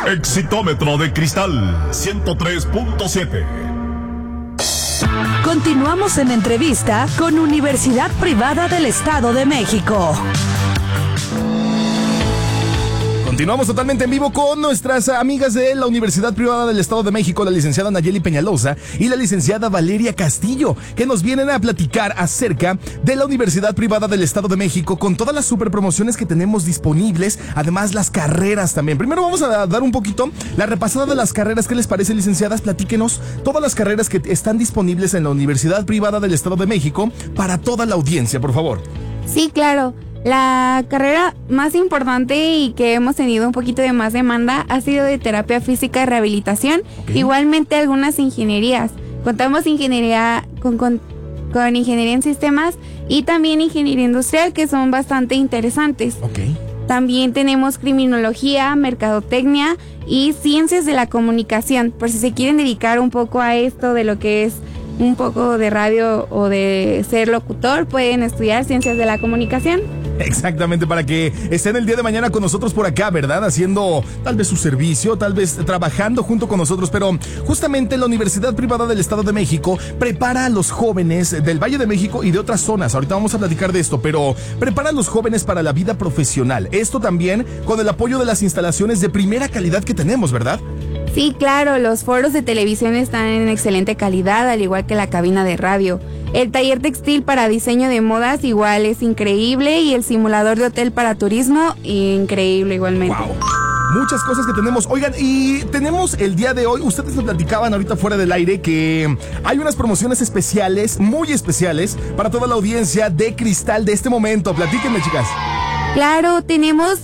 Exitómetro de Cristal 103.7. Continuamos en entrevista con Universidad Privada del Estado de México. Continuamos totalmente en vivo con nuestras amigas de la Universidad Privada del Estado de México, la licenciada Nayeli Peñalosa y la licenciada Valeria Castillo, que nos vienen a platicar acerca de la Universidad Privada del Estado de México con todas las super promociones que tenemos disponibles, además las carreras también. Primero vamos a dar un poquito la repasada de las carreras. ¿Qué les parece, licenciadas? Platíquenos todas las carreras que están disponibles en la Universidad Privada del Estado de México para toda la audiencia, por favor. Sí, claro. La carrera más importante y que hemos tenido un poquito de más demanda ha sido de terapia física y rehabilitación. Okay. Igualmente algunas ingenierías. Contamos ingeniería con ingeniería en sistemas y también ingeniería industrial, que son bastante interesantes. Okay. También tenemos criminología, mercadotecnia y ciencias de la comunicación. Por si se quieren dedicar un poco a esto de lo que es un poco de radio o de ser locutor, pueden estudiar ciencias de la comunicación. Exactamente, para que estén el día de mañana con nosotros por acá, ¿verdad? Haciendo tal vez su servicio, tal vez trabajando junto con nosotros, pero justamente la Universidad Privada del Estado de México prepara a los jóvenes del Valle de México y de otras zonas. Ahorita vamos a platicar de esto, pero prepara a los jóvenes para la vida profesional. Esto también con el apoyo de las instalaciones de primera calidad que tenemos, ¿verdad? Sí, claro, los foros de televisión están en excelente calidad, al igual que la cabina de radio. El taller textil para diseño de modas igual es increíble y el simulador de hotel para turismo increíble igualmente. Wow. Muchas cosas que tenemos. Oigan, y tenemos el día de hoy, ustedes nos platicaban ahorita fuera del aire que hay unas promociones especiales, muy especiales, para toda la audiencia de Cristal de este momento. Platíquenme, chicas. Claro, tenemos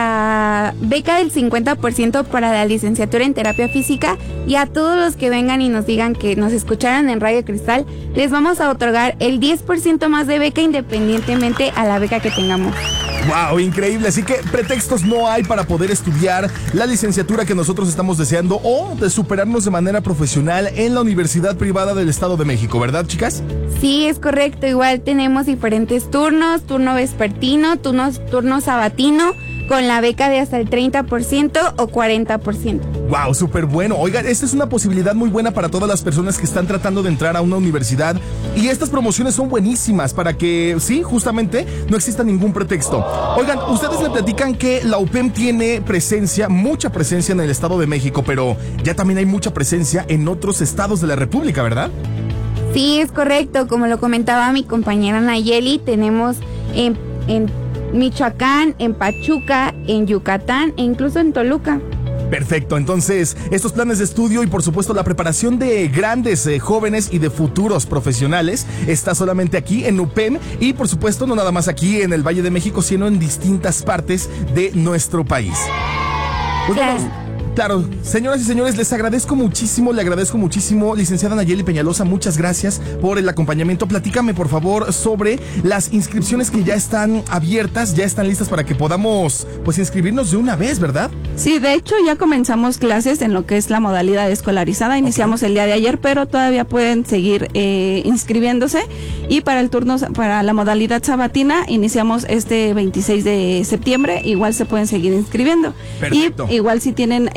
la beca del 50% para la licenciatura en terapia física y a todos los que vengan y nos digan que nos escucharon en Radio Cristal, les vamos a otorgar el 10% más de beca independientemente a la beca que tengamos. ¡Wow! Increíble. Así que pretextos no hay para poder estudiar la licenciatura que nosotros estamos deseando o de superarnos de manera profesional en la Universidad Privada del Estado de México, ¿verdad, chicas? Sí, es correcto. Igual tenemos diferentes turnos, turno vespertino, turno sabatino, con la beca de hasta el 30% o 40%. ¡Wow! Súper bueno. Oigan, esta es una posibilidad muy buena para todas las personas que están tratando de entrar a una universidad y estas promociones son buenísimas para que, sí, justamente no exista ningún pretexto. Oigan, ustedes me platican que la UPEM tiene presencia, mucha presencia en el Estado de México, pero ya también hay mucha presencia en otros estados de la República, ¿verdad? Sí, es correcto. Como lo comentaba mi compañera Nayeli, tenemos en Michoacán, en Pachuca, en Yucatán e incluso en Toluca. Perfecto, entonces estos planes de estudio y por supuesto la preparación de grandes jóvenes y de futuros profesionales está solamente aquí en UPEM y por supuesto no nada más aquí en el Valle de México, sino en distintas partes de nuestro país. Pues claro, señoras y señores, les agradezco muchísimo, licenciada Nayeli Peñalosa, muchas gracias por el acompañamiento. Platícame, por favor, sobre las inscripciones que ya están abiertas, ya están listas para que podamos, pues, inscribirnos de una vez, ¿verdad? Sí, de hecho, ya comenzamos clases en lo que es la modalidad escolarizada. Iniciamos el día de ayer, pero todavía pueden seguir inscribiéndose. Y para el turno, para la modalidad sabatina, iniciamos este 26 de septiembre. Igual se pueden seguir inscribiendo. Perfecto. Y igual si tienen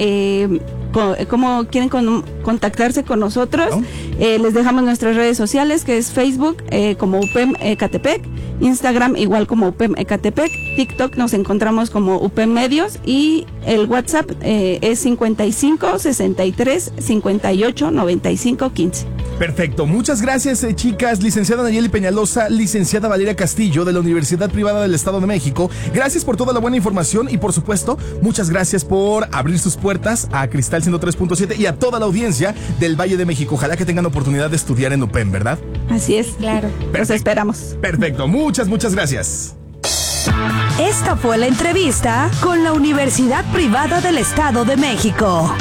cómo quieren contactarse con nosotros, les dejamos nuestras redes sociales, que es Facebook como UPEM Ecatepec, Instagram igual como UPEM Ecatepec, TikTok nos encontramos como UPEM Medios y el WhatsApp es 55 63 58 95 15. Perfecto, muchas gracias, chicas. Licenciada Nayeli Peñalosa, licenciada Valeria Castillo de la Universidad Privada del Estado de México, gracias por toda la buena información y por supuesto muchas gracias por abrir sus puertas a Cristal 103.7 y a toda la audiencia del Valle de México. Ojalá que tengan oportunidad de estudiar en UPEM, ¿verdad? Así es, claro. Los esperamos. Perfecto, muchas gracias. Esta fue la entrevista con la Universidad Privada del Estado de México.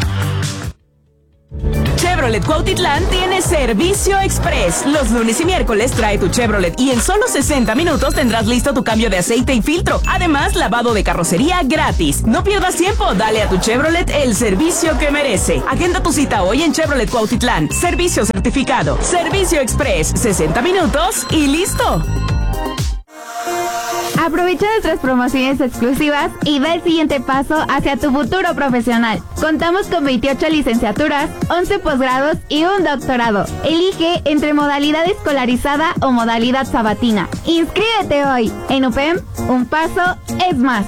Chevrolet Cuautitlán tiene servicio express. Los lunes y miércoles trae tu Chevrolet y en solo 60 minutos tendrás listo tu cambio de aceite y filtro. Además, lavado de carrocería gratis. No pierdas tiempo, dale a tu Chevrolet el servicio que merece. Agenda tu cita hoy en Chevrolet Cuautitlán. Servicio certificado. Servicio express, 60 minutos y listo. Aprovecha nuestras promociones exclusivas y da el siguiente paso hacia tu futuro profesional. Contamos con 28 licenciaturas, 11 posgrados y un doctorado. Elige entre modalidad escolarizada o modalidad sabatina. Inscríbete hoy. En UPEM, un paso es más.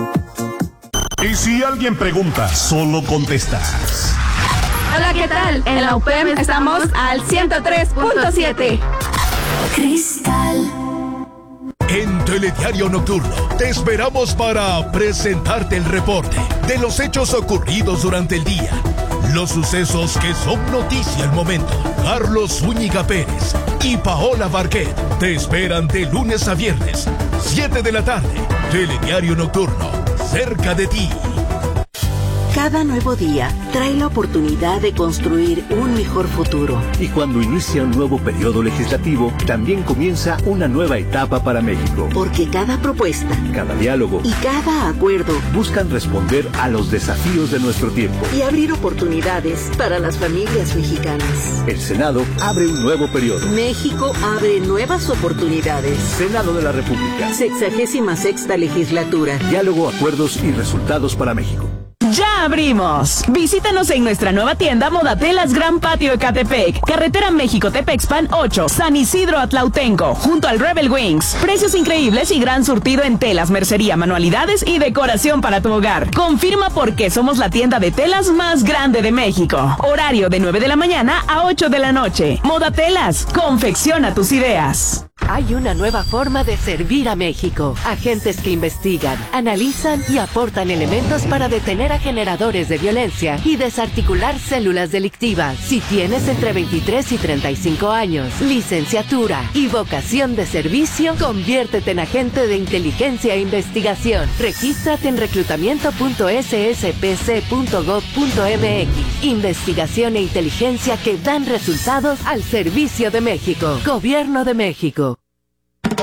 Y si alguien pregunta, solo contestas. Hola, ¿qué tal? En la UPEM estamos al 103.7. Cristal. En Telediario Nocturno te esperamos para presentarte el reporte de los hechos ocurridos durante el día, los sucesos que son noticia al momento. Carlos Zúñiga Pérez y Paola Barquet te esperan de lunes a viernes, 7 de la tarde. Telediario Nocturno, cerca de ti. Cada nuevo día trae la oportunidad de construir un mejor futuro. Y cuando inicia un nuevo periodo legislativo, también comienza una nueva etapa para México. Porque cada propuesta, cada diálogo y cada acuerdo buscan responder a los desafíos de nuestro tiempo y abrir oportunidades para las familias mexicanas. El Senado abre un nuevo periodo. México abre nuevas oportunidades. Senado de la República. 66ª legislatura. Diálogo, acuerdos y resultados para México. ¡Ya abrimos! Visítanos en nuestra nueva tienda Modatelas Gran Patio Ecatepec, Carretera México-Tepexpan 8, San Isidro Atlautenco, junto al Rebel Wings. Precios increíbles y gran surtido en telas, mercería, manualidades y decoración para tu hogar. Confirma por qué somos la tienda de telas más grande de México. Horario de 9 de la mañana a 8 de la noche. Modatelas, confecciona tus ideas. Hay una nueva forma de servir a México. Agentes que investigan, analizan y aportan elementos para detener a generadores de violencia y desarticular células delictivas. Si tienes entre 23 y 35 años, licenciatura y vocación de servicio, conviértete en agente de inteligencia e investigación. Regístrate en reclutamiento.sspc.gov.mx. Investigación e inteligencia que dan resultados al servicio de México. Gobierno de México.